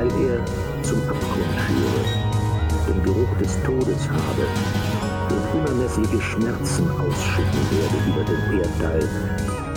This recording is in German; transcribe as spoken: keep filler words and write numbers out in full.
weil er zum Abgrund führe, den Geruch des Todes habe und unermessliche Schmerzen ausschütten werde über den Erdteil,